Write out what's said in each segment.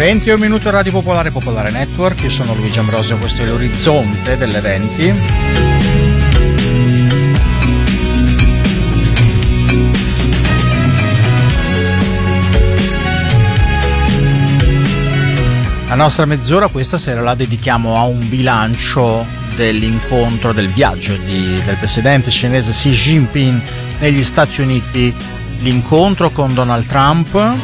21 minuti Radio Popolare, Popolare Network. Io sono Luigi Ambrosio, questo è l'orizzonte delle 20. La nostra mezz'ora questa sera la dedichiamo a un bilancio dell'incontro, del viaggio del presidente cinese Xi Jinping negli Stati Uniti, l'incontro con Donald Trump.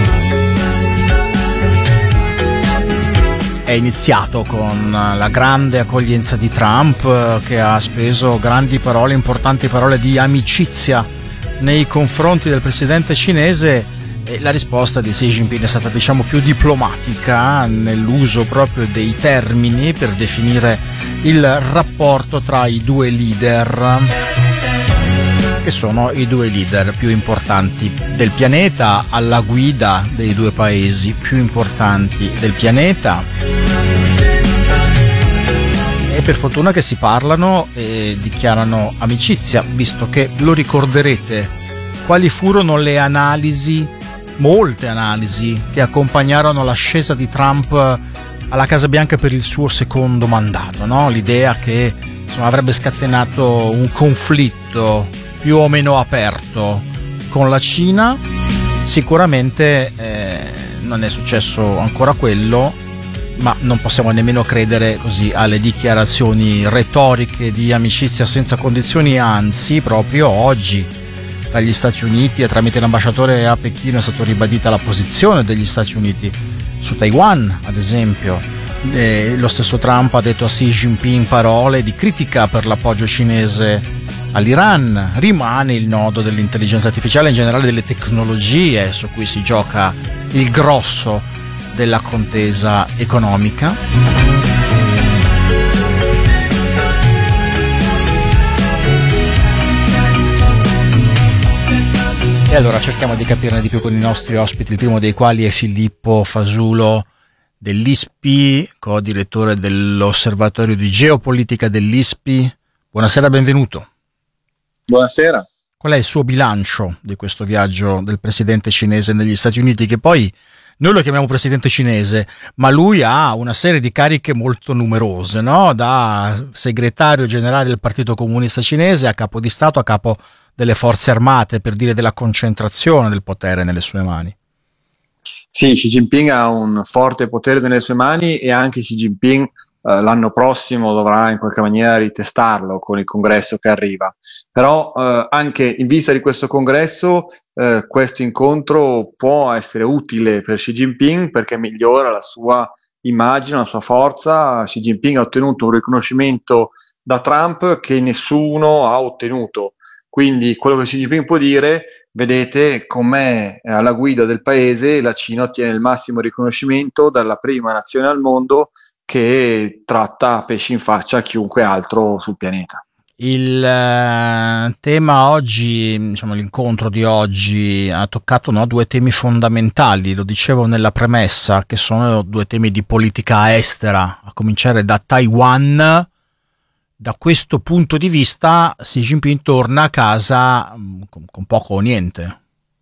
È iniziato con la grande accoglienza di Trump, che ha speso grandi parole, importanti parole di amicizia nei confronti del presidente cinese, e la risposta di Xi Jinping è stata, diciamo, più diplomatica nell'uso proprio dei termini per definire il rapporto tra i due leader, che sono i due leader più importanti del pianeta, alla guida dei due paesi più importanti del pianeta. E per fortuna che si parlano e dichiarano amicizia, visto che, lo ricorderete, quali furono le analisi, molte analisi, che accompagnarono l'ascesa di Trump alla Casa Bianca per il suo secondo mandato, no? L'idea che, insomma, avrebbe scatenato un conflitto più o meno aperto con la Cina. Sicuramente non è successo ancora quello, ma non possiamo nemmeno credere così alle dichiarazioni retoriche di amicizia senza condizioni, anzi proprio oggi dagli Stati Uniti e tramite l'ambasciatore a Pechino è stata ribadita la posizione degli Stati Uniti su Taiwan, ad esempio. Lo stesso Trump ha detto a Xi Jinping parole di critica per l'appoggio cinese all'Iran. Rimane il nodo dell'intelligenza artificiale, in generale delle tecnologie, su cui si gioca il grosso della contesa economica. E allora cerchiamo di capirne di più con i nostri ospiti, il primo dei quali è Filippo Fasulo dell'ISPI, co-direttore dell'Osservatorio di Geopolitica dell'ISPI. Buonasera, benvenuto. Buonasera. Qual è il suo bilancio di questo viaggio del presidente cinese negli Stati Uniti, che poi noi lo chiamiamo presidente cinese, ma lui ha una serie di cariche molto numerose, no? Da segretario generale del Partito Comunista Cinese a capo di Stato, a capo delle forze armate, per dire della concentrazione del potere nelle sue mani. Sì, Xi Jinping ha un forte potere nelle sue mani, e anche Xi Jinping l'anno prossimo dovrà in qualche maniera ritestarlo con il congresso che arriva. Però anche in vista di questo congresso, questo incontro può essere utile per Xi Jinping, perché migliora la sua immagine, la sua forza. Xi Jinping ha ottenuto un riconoscimento da Trump che nessuno ha ottenuto. Quindi quello che Xi Jinping può dire: vedete, con me alla guida del paese la Cina ottiene il massimo riconoscimento dalla prima nazione al mondo che tratta a pesci in faccia chiunque altro sul pianeta. Il tema oggi, diciamo l'incontro di oggi, ha toccato, no, due temi fondamentali, lo dicevo nella premessa, che sono due temi di politica estera, a cominciare da Taiwan. Da questo punto di vista Xi Jinping torna a casa con poco o niente.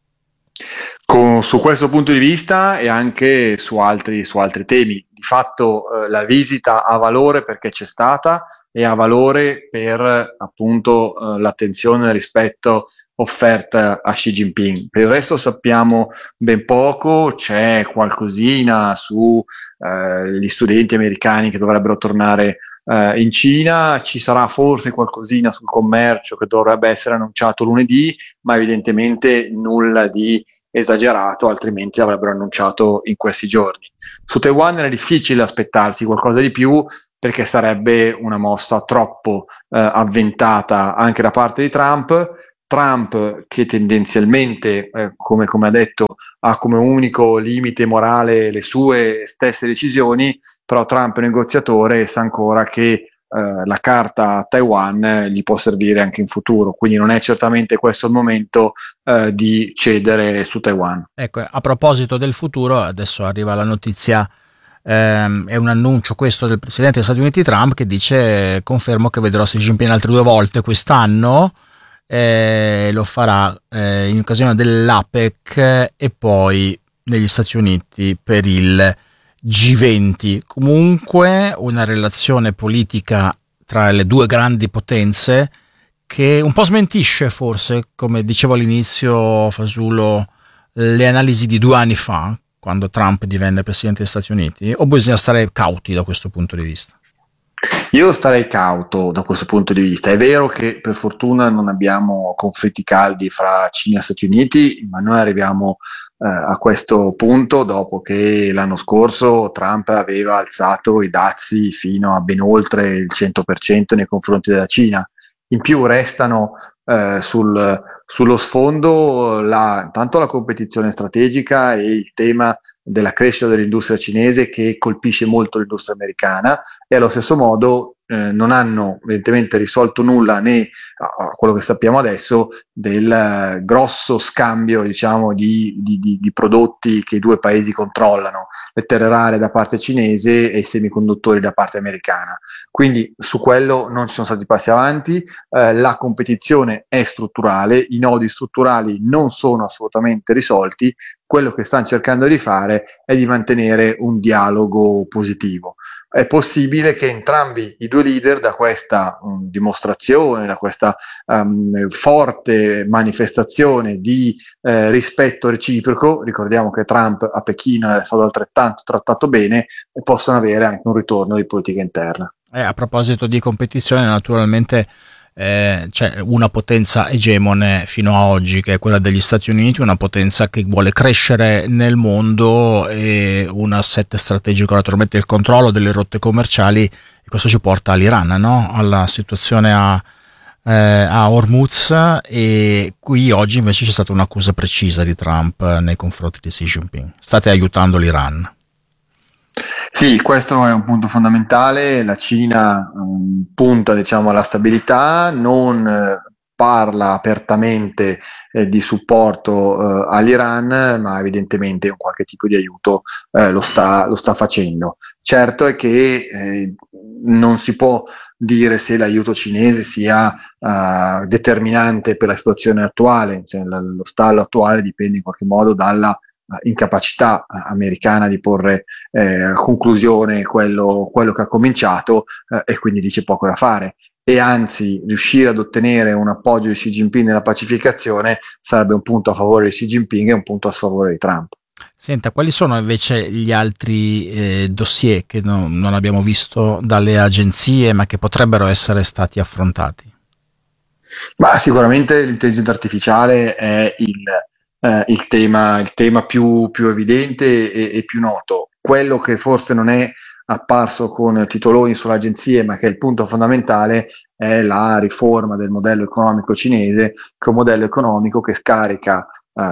Su questo punto di vista e anche su altri temi. Di fatto la visita ha valore perché c'è stata, e ha valore per appunto l'attenzione e il rispetto offerta a Xi Jinping. Per il resto sappiamo ben poco. C'è qualcosina su gli studenti americani che dovrebbero tornare in Cina, ci sarà forse qualcosina sul commercio che dovrebbe essere annunciato lunedì, ma evidentemente nulla di esagerato, altrimenti l'avrebbero annunciato in questi giorni. Su Taiwan era difficile aspettarsi qualcosa di più, perché sarebbe una mossa troppo avventata anche da parte di Trump, che tendenzialmente, come ha detto, ha come unico limite morale le sue stesse decisioni. Però Trump è un negoziatore e sa ancora che la carta Taiwan gli può servire anche in futuro, quindi non è certamente questo il momento di cedere su Taiwan. Ecco, a proposito del futuro, adesso arriva la notizia, è un annuncio questo del presidente degli Stati Uniti Trump, che dice: confermo che vedrò Xi Jinping altre 2 volte quest'anno, lo farà in occasione dell'APEC e poi negli Stati Uniti per il G20, comunque una relazione politica tra le due grandi potenze che un po' smentisce forse, come dicevo all'inizio Fasulo, le analisi di 2 anni fa, quando Trump divenne presidente degli Stati Uniti, o bisogna stare cauti da questo punto di vista? Io starei cauto da questo punto di vista. È vero che per fortuna non abbiamo conflitti caldi fra Cina e Stati Uniti, ma noi arriviamo a questo punto dopo che l'anno scorso Trump aveva alzato i dazi fino a ben oltre il 100% nei confronti della Cina. In più restano sullo sfondo tanto la competizione strategica e il tema della crescita dell'industria cinese che colpisce molto l'industria americana e allo stesso modo non hanno evidentemente risolto nulla né a quello che sappiamo adesso del grosso scambio diciamo di prodotti che i due paesi controllano, le terre rare da parte cinese e i semiconduttori da parte americana. Quindi su quello non ci sono stati passi avanti, la competizione è strutturale, i nodi strutturali non sono assolutamente risolti, quello che stanno cercando di fare è di mantenere un dialogo positivo. È possibile che entrambi i due leader da questa dimostrazione, da questa forte manifestazione di rispetto reciproco, ricordiamo che Trump a Pechino è stato altrettanto trattato bene, e possano avere anche un ritorno di politica interna. A proposito di competizione, naturalmente c'è una potenza egemone fino a oggi, che è quella degli Stati Uniti, una potenza che vuole crescere nel mondo e un asset strategico, naturalmente il controllo delle rotte commerciali, e questo ci porta all'Iran, no? Alla situazione a Hormuz, e qui oggi invece c'è stata un'accusa precisa di Trump nei confronti di Xi Jinping: state aiutando l'Iran. Sì, questo è un punto fondamentale. La Cina punta, diciamo, alla stabilità, non parla apertamente di supporto all'Iran, ma evidentemente un qualche tipo di aiuto lo sta facendo. Certo è che non si può dire se l'aiuto cinese sia determinante per la situazione attuale, cioè lo stallo attuale dipende in qualche modo dalla incapacità americana di porre a conclusione quello che ha cominciato e quindi lì c'è poco da fare. E anzi, riuscire ad ottenere un appoggio di Xi Jinping nella pacificazione sarebbe un punto a favore di Xi Jinping e un punto a sfavore di Trump. Senta, quali sono invece gli altri dossier che non abbiamo visto dalle agenzie, ma che potrebbero essere stati affrontati? Ma sicuramente l'intelligenza artificiale è il tema più evidente e più noto. Quello che forse non è apparso con titoloni sulle agenzie, ma che è il punto fondamentale, è la riforma del modello economico cinese, che è un modello economico che scarica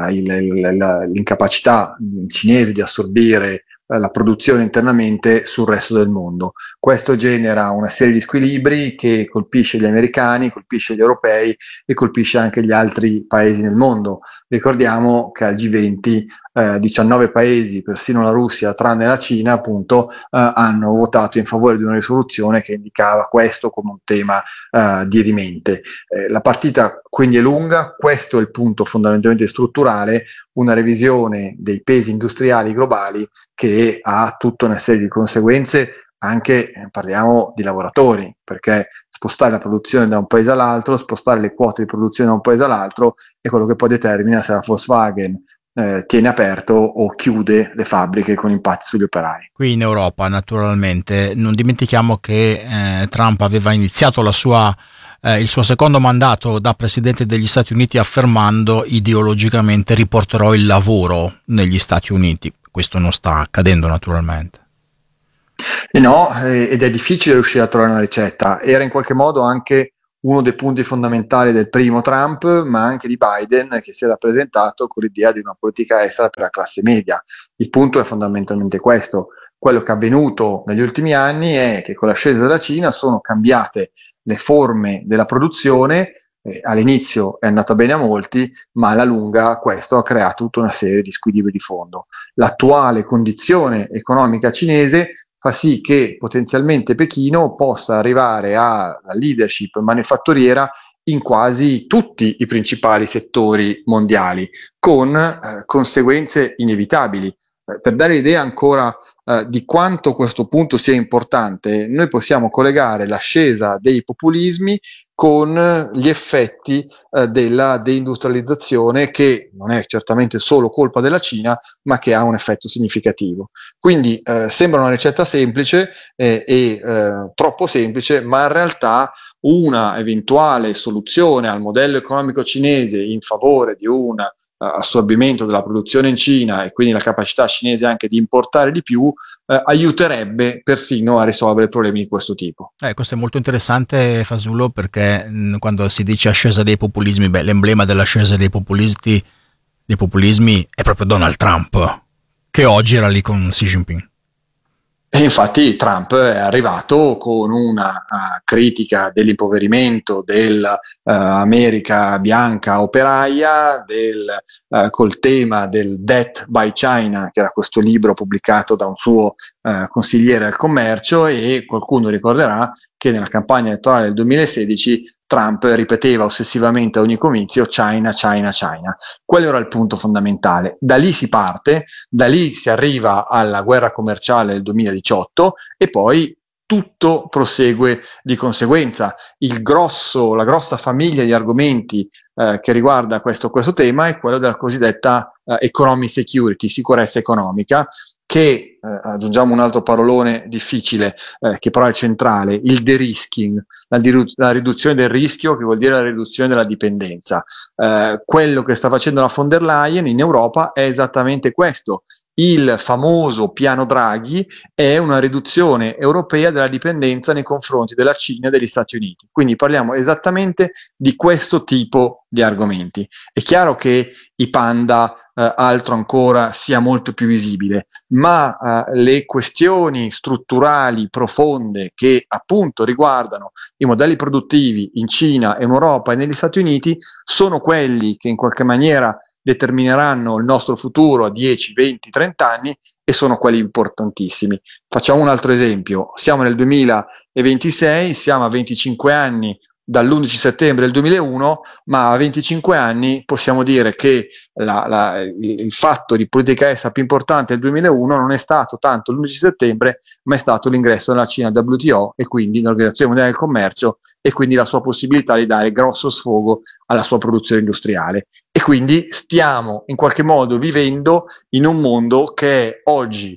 l'incapacità cinese di assorbire la produzione internamente sul resto del mondo. Questo genera una serie di squilibri che colpisce gli americani, colpisce gli europei e colpisce anche gli altri paesi nel mondo. Ricordiamo che al G20 19 paesi, persino la Russia, tranne la Cina, appunto, hanno votato in favore di una risoluzione che indicava questo come un tema dirimente. La partita quindi è lunga, questo è il punto fondamentalmente strutturale, una revisione dei pesi industriali globali che ha tutta una serie di conseguenze anche, parliamo di lavoratori, perché spostare la produzione da un paese all'altro, spostare le quote di produzione da un paese all'altro è quello che poi determina se la Volkswagen tiene aperto o chiude le fabbriche con impatti sugli operai. Qui in Europa, naturalmente, non dimentichiamo che Trump aveva iniziato il suo secondo mandato da presidente degli Stati Uniti affermando ideologicamente: riporterò il lavoro negli Stati Uniti. Questo non sta accadendo, naturalmente. E no, ed è difficile riuscire a trovare una ricetta. Era in qualche modo anche uno dei punti fondamentali del primo Trump, ma anche di Biden, che si era presentato con l'idea di una politica estera per la classe media. Il punto è fondamentalmente questo. Quello che è avvenuto negli ultimi anni è che con l'ascesa della Cina sono cambiate le forme della produzione. All'inizio è andata bene a molti, ma alla lunga questo ha creato tutta una serie di squilibri di fondo. L'attuale condizione economica cinese fa sì che potenzialmente Pechino possa arrivare alla leadership manifatturiera in quasi tutti i principali settori mondiali, con conseguenze inevitabili. Per dare idea ancora di quanto questo punto sia importante, noi possiamo collegare l'ascesa dei populismi con gli effetti della deindustrializzazione, che non è certamente solo colpa della Cina, ma che ha un effetto significativo. Quindi sembra una ricetta semplice e troppo semplice, ma in realtà una eventuale soluzione al modello economico cinese in favore di un assorbimento della produzione in Cina e quindi la capacità cinese anche di importare di più aiuterebbe persino a risolvere problemi di questo tipo. Questo è molto interessante, Fasullo, perché quando si dice ascesa dei populismi, l'emblema dell'ascesa dei populismi è proprio Donald Trump, che oggi era lì con Xi Jinping. E infatti Trump è arrivato con una critica dell'impoverimento dell'America bianca operaia, col tema del Death by China, che era questo libro pubblicato da un suo consigliere al commercio, e qualcuno ricorderà che nella campagna elettorale del 2016 Trump ripeteva ossessivamente a ogni comizio China, China, China. Quello era il punto fondamentale. Da lì si parte, da lì si arriva alla guerra commerciale del 2018 e poi tutto prosegue di conseguenza. La grossa famiglia di argomenti che riguarda questo tema è quello della cosiddetta economic security, sicurezza economica, che aggiungiamo un altro parolone difficile che però è centrale, il de-risking, la riduzione del rischio, che vuol dire la riduzione della dipendenza. Quello che sta facendo la von der Leyen in Europa è esattamente questo. Il famoso piano Draghi è una riduzione europea della dipendenza nei confronti della Cina e degli Stati Uniti. Quindi parliamo esattamente di questo tipo di argomenti. È chiaro che i panda, altro ancora, sia molto più visibile, ma le questioni strutturali profonde che appunto riguardano i modelli produttivi in Cina, in Europa e negli Stati Uniti sono quelli che in qualche maniera determineranno il nostro futuro a 10, 20, 30 anni e sono quelli importantissimi. Facciamo un altro esempio, siamo nel 2026, siamo a 25 anni dall'11 settembre del 2001, ma a 25 anni possiamo dire che il fatto di politica estera più importante del 2001 non è stato tanto l'11 settembre, ma è stato l'ingresso della Cina al WTO e quindi l'Organizzazione Mondiale del Commercio, e quindi la sua possibilità di dare grosso sfogo alla sua produzione industriale. E quindi stiamo in qualche modo vivendo in un mondo che è oggi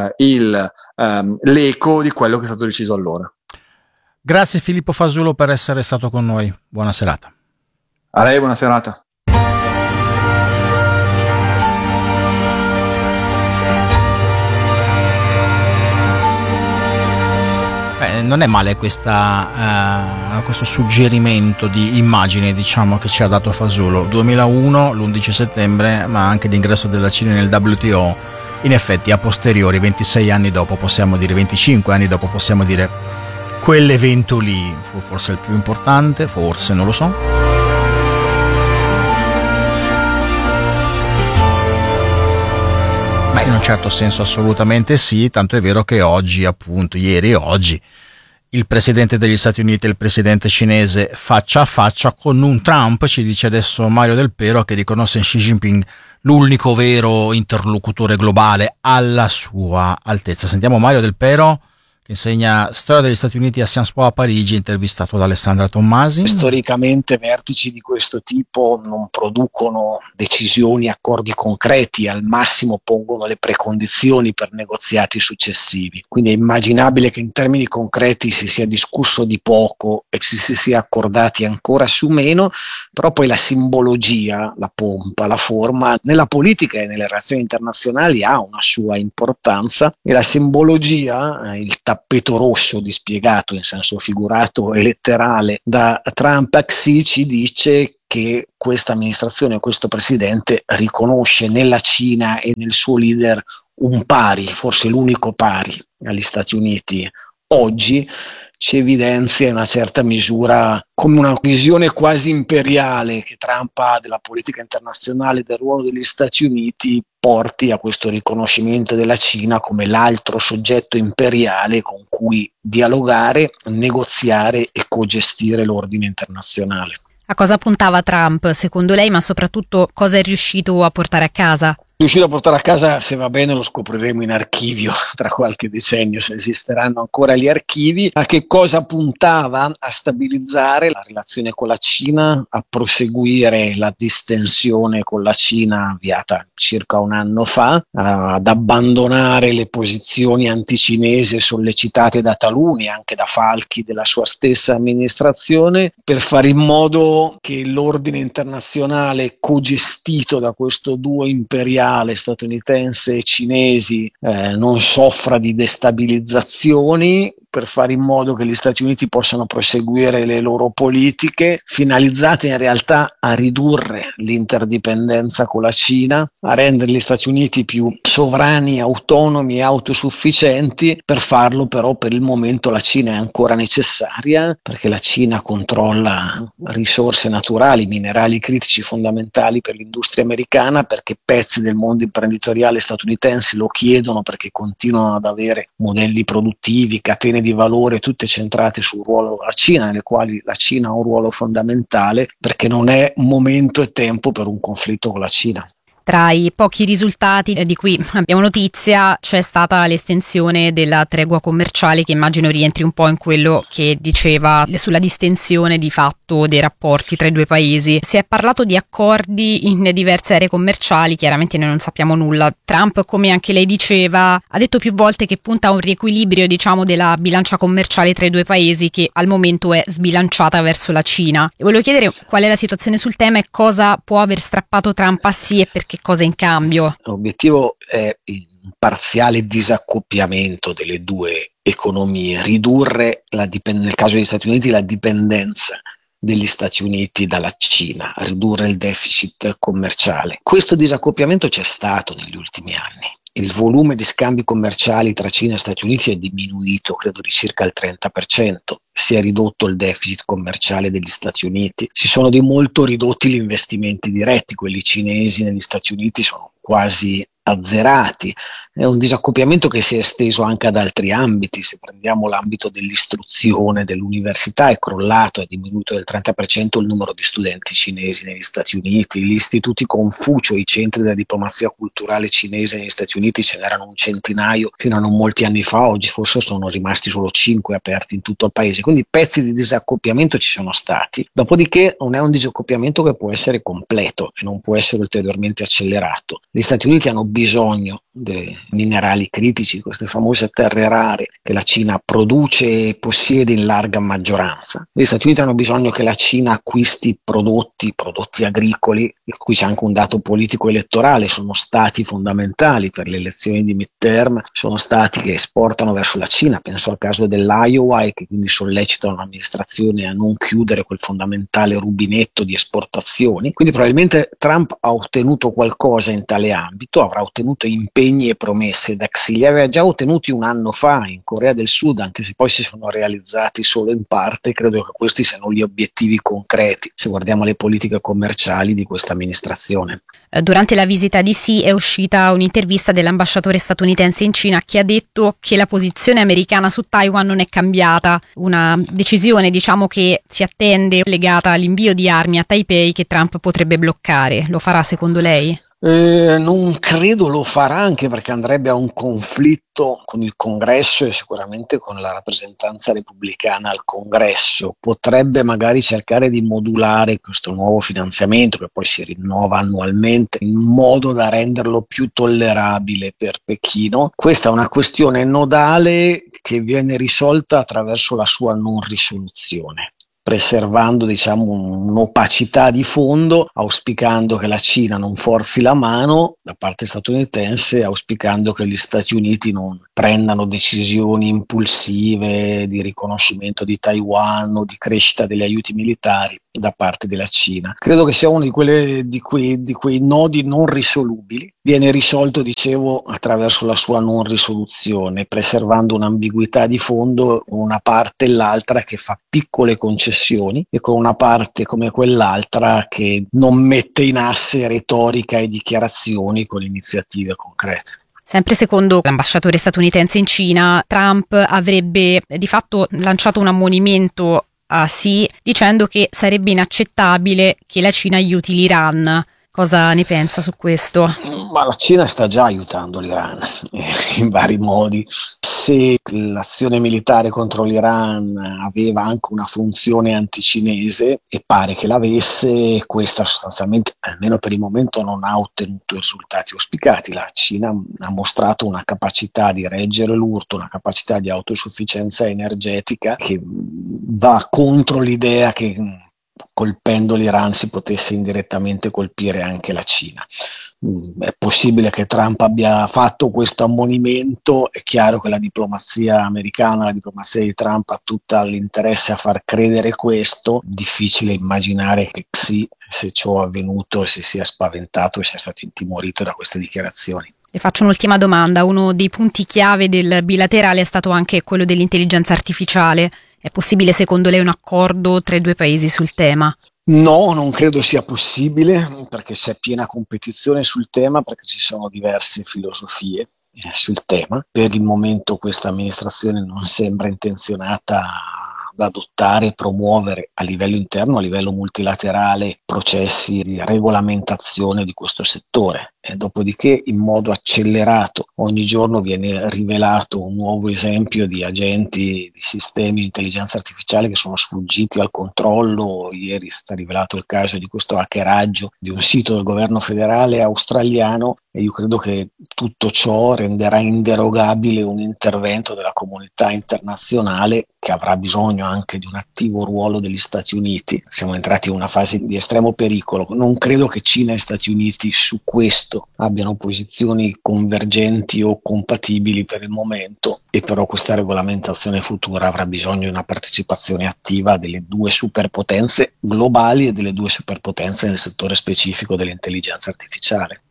l'eco di quello che è stato deciso allora. Grazie Filippo Fasullo per essere stato con noi. Buona serata. A lei buona serata. Non è male questo suggerimento di immagine, diciamo, che ci ha dato Fasullo. 2001, l'11 settembre, ma anche l'ingresso della Cina nel WTO. In effetti, a posteriori, 26 anni dopo possiamo dire, 25 anni dopo possiamo dire, quell'evento lì fu forse il più importante, forse, non lo so. Ma in un certo senso assolutamente sì, tanto è vero che oggi, appunto, ieri e oggi, il presidente degli Stati Uniti e il presidente cinese faccia a faccia con un Trump, ci dice adesso Mario Del Pero, che riconosce in Xi Jinping l'unico vero interlocutore globale alla sua altezza. Sentiamo Mario Del Pero, che insegna storia degli Stati Uniti a Sciences Po a Parigi, intervistato da Alessandra Tommasi. Storicamente vertici di questo tipo non producono decisioni, accordi concreti, al massimo pongono le precondizioni per negoziati successivi. Quindi è immaginabile che in termini concreti si sia discusso di poco e si sia accordati ancora su meno, però poi la simbologia, la pompa, la forma nella politica e nelle relazioni internazionali ha una sua importanza, e la simbologia, il tappeto rosso dispiegato in senso figurato e letterale da Trump a Xi, ci dice che questa amministrazione, questo presidente riconosce nella Cina e nel suo leader un pari, forse l'unico pari agli Stati Uniti. Oggi ci evidenzia in una certa misura come una visione quasi imperiale che Trump ha della politica internazionale, del ruolo degli Stati Uniti, porti a questo riconoscimento della Cina come l'altro soggetto imperiale con cui dialogare, negoziare e cogestire l'ordine internazionale. A cosa puntava Trump, secondo lei, ma soprattutto cosa è riuscito a portare a casa? Riuscito a portare a casa, se va bene lo scopriremo in archivio tra qualche decennio, se esisteranno ancora gli archivi. A che cosa puntava? A stabilizzare la relazione con la Cina, a proseguire la distensione con la Cina avviata circa un anno fa, ad abbandonare le posizioni anticinesi sollecitate da taluni, anche da falchi della sua stessa amministrazione, per fare in modo che l'ordine internazionale cogestito da questo duo imperiale statunitense e cinesi non soffra di destabilizzazioni, per fare in modo che gli Stati Uniti possano proseguire le loro politiche finalizzate in realtà a ridurre l'interdipendenza con la Cina, a rendere gli Stati Uniti più sovrani, autonomi e autosufficienti. Per farlo però per il momento la Cina è ancora necessaria, perché la Cina controlla risorse naturali, minerali critici fondamentali per l'industria americana, perché pezzi del mondo imprenditoriale statunitense lo chiedono, perché continuano ad avere modelli produttivi, catene di valore tutte centrate sul ruolo della Cina, nelle quali la Cina ha un ruolo fondamentale, perché non è momento e tempo per un conflitto con la Cina. Tra i pochi risultati di cui abbiamo notizia c'è stata l'estensione della tregua commerciale, che immagino rientri un po' in quello che diceva sulla distensione di fatto dei rapporti tra i due paesi. Si è parlato di accordi in diverse aree commerciali, chiaramente noi non sappiamo nulla. Trump, come anche lei diceva, ha detto più volte che punta a un riequilibrio, della bilancia commerciale tra i due paesi, che al momento è sbilanciata verso la Cina. E volevo chiedere qual è la situazione sul tema e cosa può aver strappato Trump a sì e perché cosa in cambio. L'obiettivo è il parziale disaccoppiamento delle due economie, ridurre nel caso degli Stati Uniti la dipendenza degli Stati Uniti dalla Cina, ridurre il deficit commerciale. Questo disaccoppiamento c'è stato negli ultimi anni. Il volume di scambi commerciali tra Cina e Stati Uniti è diminuito, credo di circa il 30%. Si è ridotto il deficit commerciale degli Stati Uniti, si sono di molto ridotti gli investimenti diretti, quelli cinesi negli Stati Uniti sono quasi azzerati. È un disaccoppiamento che si è esteso anche ad altri ambiti. Se prendiamo l'ambito dell'istruzione, dell'università, è crollato, è diminuito del 30% il numero di studenti cinesi negli Stati Uniti. Gli istituti Confucio, i centri della diplomazia culturale cinese negli Stati Uniti, ce n'erano un centinaio fino a non molti anni fa, oggi forse sono rimasti solo 5 aperti in tutto il paese. Quindi pezzi di disaccoppiamento ci sono stati. Dopodiché non è un disaccoppiamento che può essere completo e non può essere ulteriormente accelerato. Gli Stati Uniti hanno bisogno dei minerali critici, queste famose terre rare che la Cina produce e possiede in larga maggioranza. Gli Stati Uniti hanno bisogno che la Cina acquisti prodotti agricoli, per cui c'è anche un dato politico elettorale, sono stati fondamentali per le elezioni di midterm, sono stati che esportano verso la Cina, penso al caso dell'Iowa, e che quindi sollecitano l'amministrazione a non chiudere quel fondamentale rubinetto di esportazioni. Quindi probabilmente Trump ha ottenuto qualcosa in tale ambito, avrà ottenuto impegni e promesse da Xi, li aveva già ottenuti un anno fa in Corea del Sud, anche se poi si sono realizzati solo in parte. Credo che questi siano gli obiettivi concreti se guardiamo le politiche commerciali di questa amministrazione. Durante la visita di Xi è uscita un'intervista dell'ambasciatore statunitense in Cina che ha detto che la posizione americana su Taiwan non è cambiata, una decisione che si attende legata all'invio di armi a Taipei che Trump potrebbe bloccare. Lo farà secondo lei? Non credo lo farà, anche perché andrebbe a un conflitto con il Congresso e sicuramente con la rappresentanza repubblicana al Congresso. Potrebbe magari cercare di modulare questo nuovo finanziamento, che poi si rinnova annualmente, in modo da renderlo più tollerabile per Pechino. Questa è una questione nodale che viene risolta attraverso la sua non risoluzione, preservando un'opacità di fondo, auspicando che la Cina non forzi la mano da parte statunitense, auspicando che gli Stati Uniti non prendano decisioni impulsive di riconoscimento di Taiwan o di crescita degli aiuti militari da parte della Cina. Credo che sia uno di quei nodi non risolubili. Viene risolto, attraverso la sua non risoluzione, preservando un'ambiguità di fondo con una parte e l'altra che fa piccole concessioni e con una parte come quell'altra che non mette in asse retorica e dichiarazioni con iniziative concrete. Sempre secondo l'ambasciatore statunitense in Cina, Trump avrebbe di fatto lanciato un ammonimento a Xi dicendo che sarebbe inaccettabile che la Cina aiuti l'Iran. Cosa ne pensa su questo? Ma la Cina sta già aiutando l'Iran in vari modi. Se l'azione militare contro l'Iran aveva anche una funzione anticinese, e pare che l'avesse, questa sostanzialmente, almeno per il momento, non ha ottenuto i risultati auspicati. La Cina ha mostrato una capacità di reggere l'urto, una capacità di autosufficienza energetica che va contro l'idea che colpendo l'Iran si potesse indirettamente colpire anche la Cina. È possibile che Trump abbia fatto questo ammonimento, è chiaro che la diplomazia americana, la diplomazia di Trump ha tutta l'interesse a far credere questo, difficile immaginare che Xi, se ciò è avvenuto, si sia spaventato e sia stato intimorito da queste dichiarazioni. Le faccio un'ultima domanda, uno dei punti chiave del bilaterale è stato anche quello dell'intelligenza artificiale. È possibile secondo lei un accordo tra i due paesi sul tema? No, non credo sia possibile, perché c'è piena competizione sul tema, perché ci sono diverse filosofie sul tema. Per il momento questa amministrazione non sembra intenzionata ad adottare e promuovere a livello interno, a livello multilaterale, processi di regolamentazione di questo settore. E dopodiché, in modo accelerato, ogni giorno viene rivelato un nuovo esempio di agenti di sistemi di intelligenza artificiale che sono sfuggiti al controllo. Ieri è stato rivelato il caso di questo hackeraggio di un sito del governo federale australiano, e io credo che tutto ciò renderà inderogabile un intervento della comunità internazionale, che avrà bisogno anche di un attivo ruolo degli Stati Uniti. Siamo entrati in una fase di estremo pericolo. Non credo che Cina e Stati Uniti su questo abbiano posizioni convergenti o compatibili per il momento, e però questa regolamentazione futura avrà bisogno di una partecipazione attiva delle due superpotenze globali e delle due superpotenze nel settore specifico dell'intelligenza artificiale.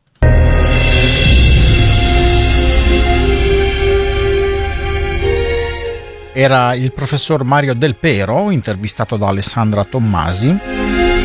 Era il professor Mario Del Pero, intervistato da Alessandra Tommasi.